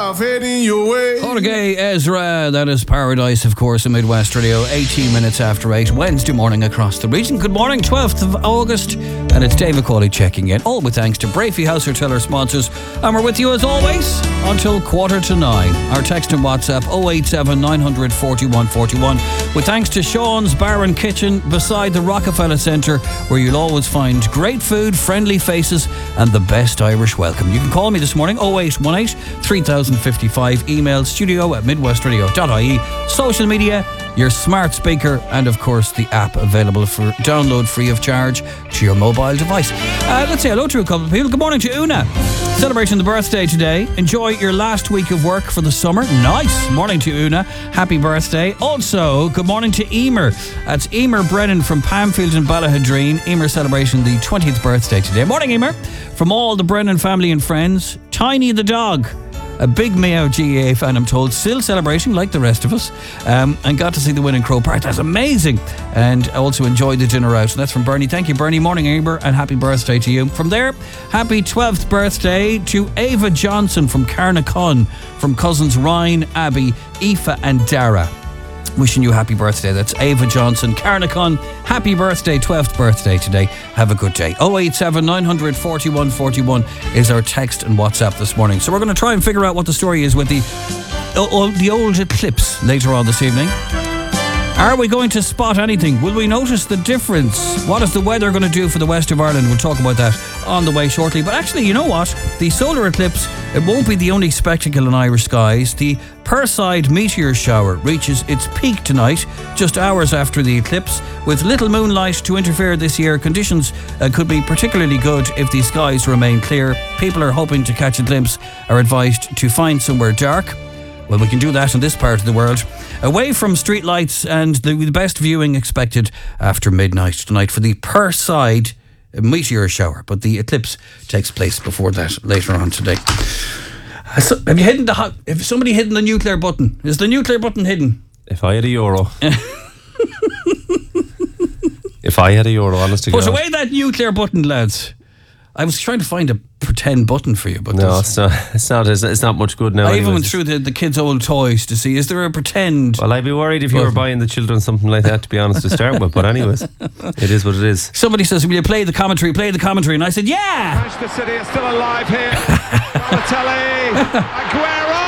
south heading your way. Jorge Ezra, that is Paradise, of course, in Midwest Radio, 18 minutes after 8, Wednesday morning across the region. Good morning, 12th of August, and it's David Cawley checking in, all with thanks to Brafey House Hotel, our sponsors, and we're with you as always until 8:45. Our text and WhatsApp 087 900 4141, with thanks to Sean's Bar and Kitchen beside the Rockefeller Centre, where you'll always find great food, friendly faces, and the best Irish welcome. You can call me this morning, 0818 3055, email studio@midwestradio.ie, social media, your smart speaker, and of course the app available for download free of charge to your mobile device. Let's say hello to a couple of people. Good morning to Una, celebrating the birthday today. Enjoy your last week of work for the summer. Nice. Morning to Una, happy birthday. Also, good morning to Emer. That's Emer Brennan from Pamfield and Ballahadreen. Emer celebrating the 20th birthday today. Morning, Emer. From all the Brennan family and friends, Tiny the dog, a big Mayo GAA fan, I'm told, still celebrating like the rest of us, and got to see the win in Croke Park. That's amazing. And also enjoyed the dinner out. And that's from Bernie. Thank you, Bernie. Morning, Amber, and happy birthday to you. From there, happy 12th birthday to Ava Johnson from Carnacon, from cousins Ryan, Abby, Aoife and Dara. Wishing you a happy birthday. That's Ava Johnson, Carnacon. Happy birthday, 12th birthday today. Have a good day. 087 900 4141 is our text and WhatsApp this morning. So we're going to try and figure out what the story is with the old eclipse later on this evening. Are we going to spot anything? Will we notice the difference? What is the weather going to do for the west of Ireland? We'll talk about that on the way shortly. But actually, you know what? The solar eclipse, it won't be the only spectacle in Irish skies. The Perseid meteor shower reaches its peak tonight, just hours after the eclipse. With little moonlight to interfere this year, conditions could be particularly good if the skies remain clear. People are hoping to catch a glimpse are advised to find somewhere dark. Well, we can do that in this part of the world, away from street lights, and the best viewing expected after midnight tonight for the Perseid meteor shower. But the eclipse takes place before that later on today. Have you hidden have somebody hidden the nuclear button? Is the nuclear button hidden? If I had a euro. If I had a euro, honest to God. Put away that nuclear button, lads. I was trying to find a pretend button for you, but no, it's not much good now. I even went through the kids' old toys to see, is there a pretend? Well, I'd be worried if you were buying the children something like that, to be honest, to start with. But anyways, it is what it is. Somebody says, will you play the commentary? And I said, yeah. Manchester City is still alive here. Balotelli, Aguero.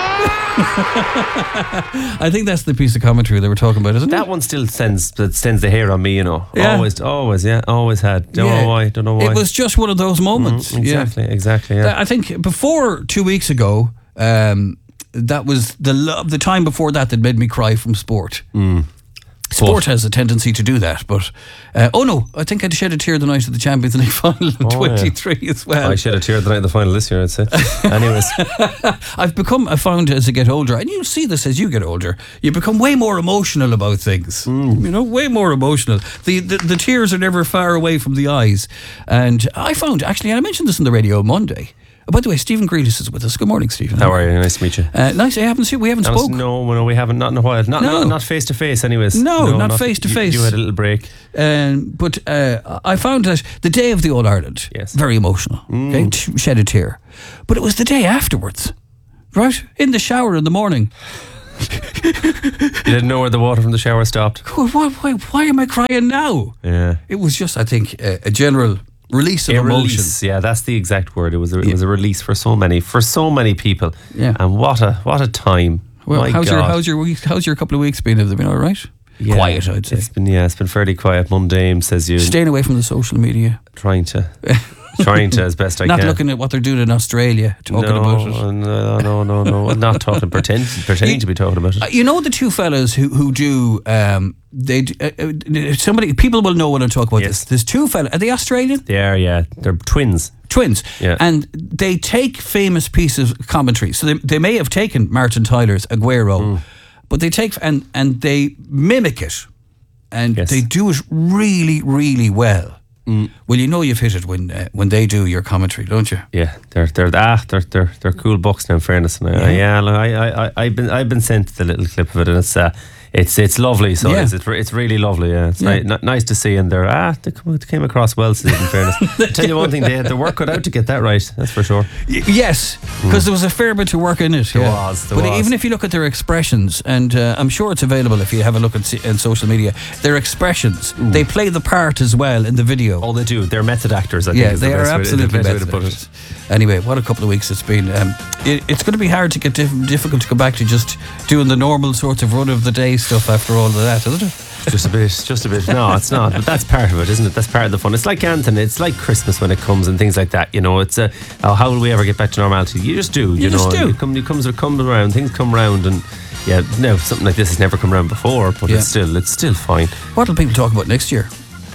I think that's the piece of commentary they were talking about, isn't it? That one still sends the hair on me, you know. Yeah. Always had. Don't know why. It was just one of those moments. Exactly. Yeah. I think before 2 weeks ago, that was the time before that made me cry from sport. Sport has a tendency to do that, but I think I'd shed a tear the night of the Champions League final in 23 as well. I shed a tear the night of the final this year, I'd say. Anyways, I found as I get older, and you see this as you get older, you become way more emotional about things. You know, way more emotional. The tears are never far away from the eyes. And I found, actually, and I mentioned this on the radio Monday. By the way, Stephen Grealis is with us. Good morning, Stephen. How are you? Nice to meet you. Nice. We haven't spoken. No, we haven't. Not in a while. Not face to face, anyways. No, not face to face. You had a little break. But I found that the day of the All Ireland, very emotional. Okay, shed a tear. But it was the day afterwards, right? In the shower in the morning. You didn't know where the water from the shower stopped. Why am I crying now? Yeah. It was just, I think, a general release of emotion. Release, yeah, that's the exact word. It was a release for so many people. Yeah. And what a time. Well, how's your couple of weeks been? Have they been all right? Yeah, quiet, I'd say. It's been fairly quiet. Mundane, says you. Staying away from the social media. Trying to as best I can. Not looking at what they're doing in Australia, talking about it. No. Not talking, pretending to be talking about it. You know the two fellas who do. People will know when I talk about this. There's two fellas. Are they Australian? They are, yeah. They're twins. Yeah. And they take famous pieces of commentary. So they may have taken Martin Tyler's Aguero, but they take and they mimic it, and they do it really, really well. Well, you know you've hit it when they do your commentary, don't you? Yeah, they're cool bucks now. In fairness, and I've been sent the little clip of it, and it's lovely. So it's really lovely. Yeah, it's nice to see. And they came across well today, in fairness. I'll tell you one thing, they had the work cut out to get that right. That's for sure. Yes, because there was a fair bit of work in it. There was. Even if you look at their expressions, and I'm sure it's available if you have a look at in social media, their expressions, they play the part as well in the video. Oh, they do. They're method actors. I think is they the are best absolutely way to method put actors. it. Anyway, what a couple of weeks it's been. It's going to be hard to get difficult to go back to just doing the normal sorts of run of the day stuff after all of that, isn't it? Just a bit. No, it's not. But that's part of it, isn't it? That's part of the fun. It's like Anthony. It's like Christmas when it comes and things like that. You know, it's how will we ever get back to normality? You just do. You know, do. It comes around. Things come around, and something like this has never come around before, but it's still fine. What will people talk about next year?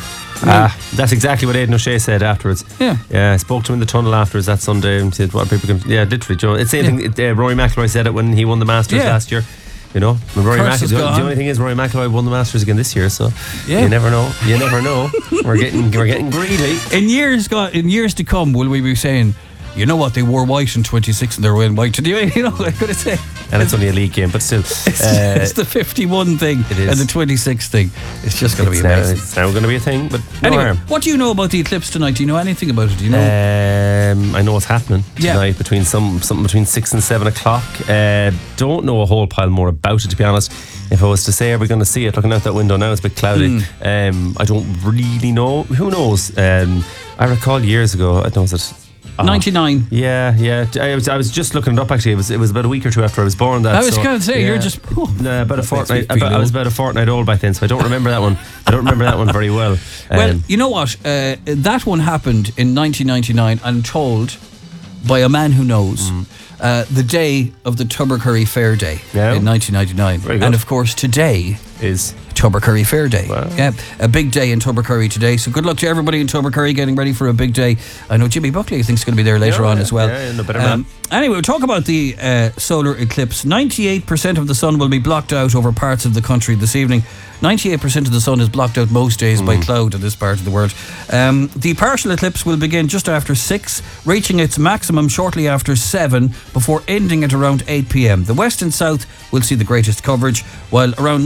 That's exactly what Aidan O'Shea said afterwards. Yeah, I spoke to him in the tunnel afterwards that Sunday and said what people can. Yeah, literally, Joe. It's the same thing. Rory McIlroy said it when he won the Masters last year. You know, Rory McIlroy. The only thing is, Rory McIlroy won the Masters again this year, so you never know. We're getting greedy. In years to come, will we be saying, you know what, they wore white in 26 and they're wearing white today? You know what I'm going to say? And it's only a league game, but still. It's the 51 thing and the 26 thing. It's just going to be amazing. It's now going to be a thing, but anyway, harm. What do you know about the eclipse tonight? Do you know anything about it? Do you know? I know what's happening tonight between something between 6 and 7 o'clock. Don't know a whole pile more about it, to be honest. If I was to say, are we going to see it? Looking out that window now, it's a bit cloudy. I don't really know. Who knows? I recall years ago, I know that 99. Yeah. I was just looking it up actually. It was about a week or two after I was born. I was going to say you're just about a fortnight. I was about a fortnight old by then, so I don't remember that one. I don't remember that one very well. Well, you know what? That one happened in 1999. I'm told by a man who knows. The day of the Tubbercurry Fair Day in 1999, and of course today is Tubbercurry Fair Day. Wow. Yeah, a big day in Tubbercurry today. So good luck to everybody in Tubbercurry getting ready for a big day. I know Jimmy Buckley I think is going to be there later on as well. Anyway, we'll talk about the solar eclipse. 98% of the sun will be blocked out over parts of the country this evening. 98% of the sun is blocked out most days by cloud in this part of the world. The partial eclipse will begin just after 6, reaching its maximum shortly after 7, before ending at around 8 p.m. The west and south will see the greatest coverage, while around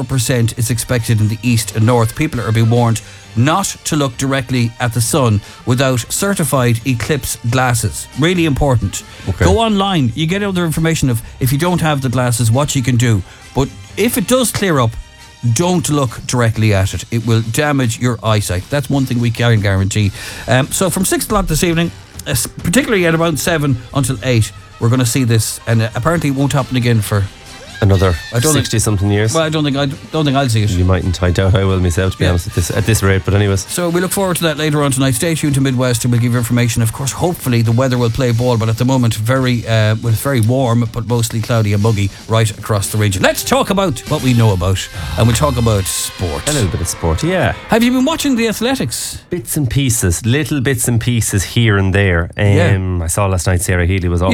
94% is expected in the east and north. People are being warned not to look directly at the sun without certified eclipse glasses. Really important. Okay. Go online. You get other information of, if you don't have the glasses, what you can do. But if it does clear up, don't look directly at it. It will damage your eyesight. That's one thing we can guarantee. So from 6 o'clock this evening, particularly at around 7 until 8, we're going to see this, and apparently it won't happen again for another 60-something years. Well, I don't think I'll see it. You mightn't. I doubt I will myself, to be honest, at this rate. But anyways, so we look forward to that later on tonight. Stay tuned to Midwest, and we'll give you information. Of course, hopefully the weather will play ball, but at the moment, very warm, but mostly cloudy and muggy right across the region. Let's talk about what we know about, and we'll talk about sport. A little bit of sport, yeah. Have you been watching the athletics? Bits and pieces, little bits and pieces here and there. I saw last night Sarah Healy was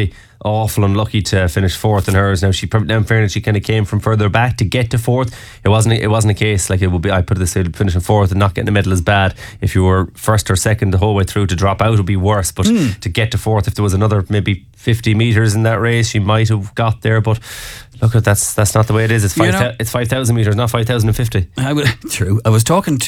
awful unlucky to finish 4th in hers. Now in fairness, she kind of came from further back to get to 4th. It wasn't a case like it would be. I put it this way: finishing 4th and not getting a medal is bad. If you were 1st or 2nd the whole way through, to drop out would be worse. But to get to 4th, if there was another maybe 50 metres in that race, she might have got there. But look, that's not the way it is. It's 5,000 metres, not 5,050. True. I was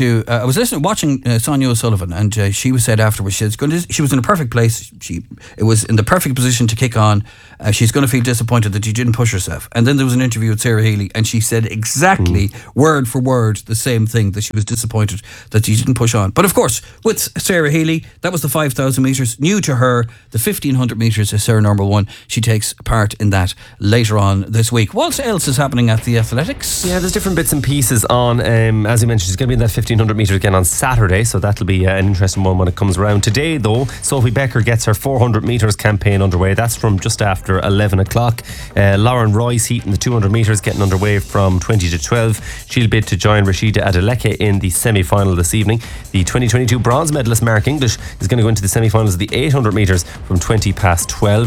watching Sonia O'Sullivan, and she said afterwards she was in a perfect place. It was in the perfect position to kick on. She's going to feel disappointed that she didn't push herself. And then there was an interview with Sarah Healy, and she said exactly word for word the same thing, that she was disappointed that she didn't push on. But of course, with Sarah Healy, that was the 5,000 metres. New to her, the 1,500 metres is her number one. She takes part in that later on this week. What else is happening at the athletics? Yeah, there's different bits and pieces on. As you mentioned, she's going to be in that 1,500 metres again on Saturday, so that'll be an interesting one when it comes around. Today, though, Sophie Becker gets her 400 metres campaign underway. That's from just after 11 o'clock. Lauren Royce heating the 200 metres, getting underway from 20 to 12. She'll bid to join Rashida Adeleke in the semi-final this evening. The 2022 bronze medalist Mark English is going to go into the semi-finals of the 800 metres from 20 past 12.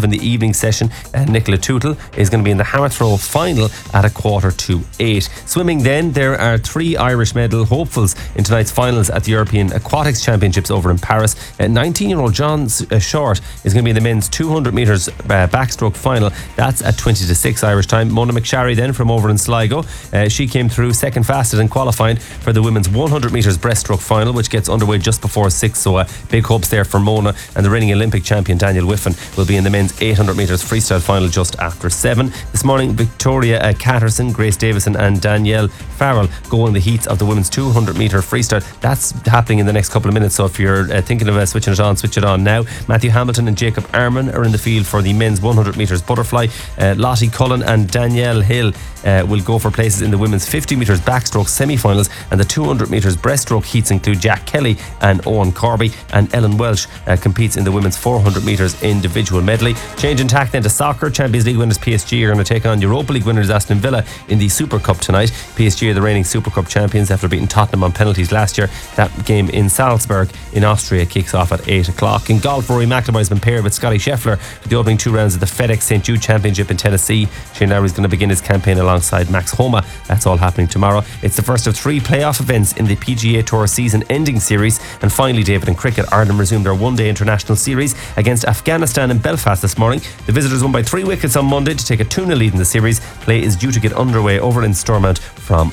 in the evening session. Nicola Tootle is going to be in the hammer throw final at 7:45. Swimming then, there are 3 Irish medal hopefuls in tonight's finals at the European Aquatics Championships over in Paris. 19-year-old John Short is going to be in the men's 200 metres backstroke final. That's at 20:06 Irish time. Mona McSharry then from over in Sligo. She came through second fastest in qualifying for the women's 100 metres breaststroke final, which gets underway just before 6. So big hopes there for Mona. And the reigning Olympic champion Daniel Whiffen will be in the men's 800 metres freestyle final just after 7. This morning, Victoria Catterson, Grace Davison and Danielle Farrell go in the heats of the women's 200 metre freestyle. That's happening in the next couple of minutes, so if you're thinking of switching it on, switch it on now. Matthew Hamilton and Jacob Arman are in the field for the men's 100 metres butterfly. Lottie Cullen and Danielle Hill will go for places in the women's 50 metres backstroke semi-finals, and the 200 metres breaststroke heats include Jack Kelly and Owen Corby, and Ellen Welsh competes in the women's 400 metres individual medley. Change in tack then to soccer. Champions League winners PSG are going to take on Europa League winners Aston Villa in the Super Cup tonight. PSG are the reigning Super Cup champions after beating Tottenham on penalties last year. That game in Salzburg in Austria kicks off at 8 o'clock. In golf, Rory McIlroy has been paired with Scotty Scheffler for the opening 2 rounds of the FedEx St. Jude Championship in Tennessee. Shane Lowry is going to begin his campaign alongside Max Homa. That's all happening tomorrow. It's the first of 3 playoff events in the PGA Tour season-ending series. And finally, David, in cricket, Ireland resumed their one-day international series against Afghanistan in Belfast this morning. The visitors won by 3 wickets on Monday to take a 2-0 lead in the series. Play is due to get underway over in Stormont from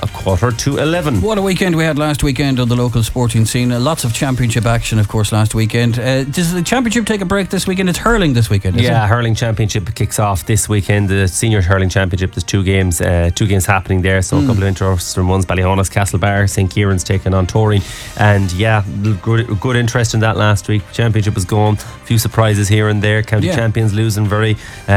11:15. What a weekend we had last weekend on the local sporting scene. Lots of championship action, of course, last weekend. Does the championship take a break this weekend? It's hurling this weekend, isn't it? Hurling championship kicks off this weekend. The senior hurling championship, there's 2 games happening there, so a couple of interesting ones. Ballyhonus, Castlebar, St. Kieran's taking on Toreen, and good interest in that last week. Championship was going, a few surprises here and there. County champions losing very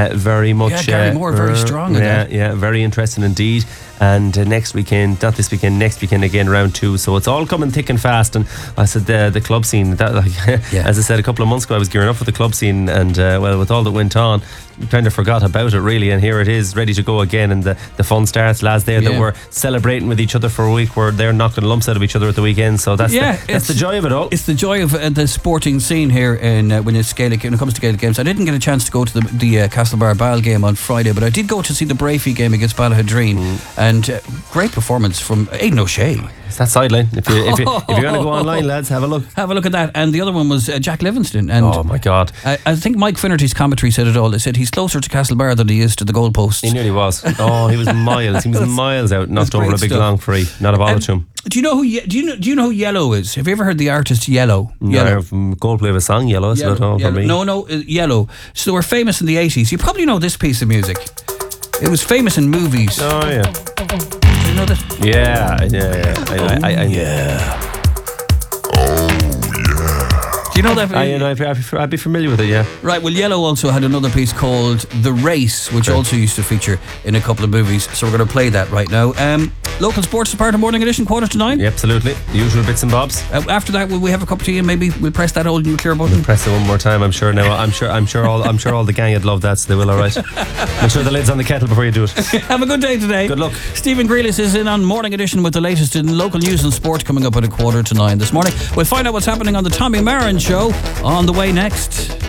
much. Gary Moore very strong. Very interesting indeed. And next weekend, not this weekend, next weekend again, round 2. So it's all coming thick and fast. And I said the club scene, as I said a couple of months ago, I was gearing up for the club scene, and with all that went on, kind of forgot about it really, and here it is, ready to go again, and the fun starts. Lads there that were celebrating with each other for a week, where they're knocking lumps out of each other at the weekend, so that's the joy of it all. It's the joy of the sporting scene here in when it comes to Gaelic games. I didn't get a chance to go to the Castlebar Ball game on Friday, but I did go to see the Brafey game against Ballahadreen, and great performance from Aidan O'Shea. It's that sideline. If you're going to go online, lads, have a look. Have a look at that. And the other one was Jack Livingston. And oh my God! I think Mike Finnerty's commentary said it all. They said he's closer to Castlebar than he is to the goalposts. He nearly was. Oh, he was miles. He was miles out, knocked over a big long free. Not a bother to him. Do you know who Yellow is? Have you ever heard the artist Yellow? Yellow. Goldplay of a song, Yellow. Is not all for me. No, Yellow. So they were famous in the 80s. You probably know this piece of music. It was famous in movies. Oh yeah. Do you know this? Yeah. Do you know that? I'd be familiar with it, yeah. Right, well, Yellow also had another piece called The Race, which also used to feature in a couple of movies, so we're going to play that right now. Local sports is part of Morning Edition, 8:45. Yeah, absolutely. The usual bits and bobs. After that, will we have a cup of tea and maybe we'll press that old nuclear button? We'll press it one more time, I'm sure. Now, I'm sure all the gang would love that, so they will, all right. Make sure the lid's on the kettle before you do it. Have a good day today. Good luck. Stephen Grealis is in on Morning Edition with the latest in local news and sport coming up at 8:45 this morning. We'll find out what's happening on the Tommy Marin Show on the way next.